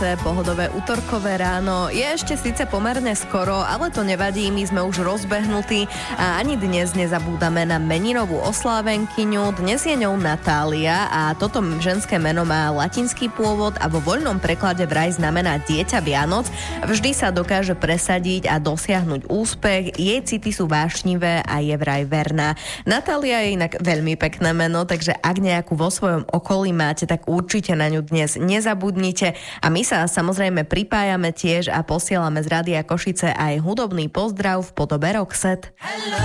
Pohodové útorkové ráno. Je ešte síce pomerne skoro, ale to nevadí, my sme už rozbehnutí a ani dnes nezabúdame na meninovú oslávenkyňu. Dnes je ňou Natália a toto ženské meno má latinský pôvod a vo voľnom preklade vraj znamená dieťa Vianoc. Vždy sa dokáže presadiť a dosiahnuť úspech. Jej city sú vášnivé a je vraj verná. Natália je inak veľmi pekné meno, takže ak nejakú vo svojom okolí máte, tak určite na ňu dnes nezabudnite. A my sa samozrejme pripájame tiež a posielame z Rádia Košice aj hudobný pozdrav v podobe Roxette.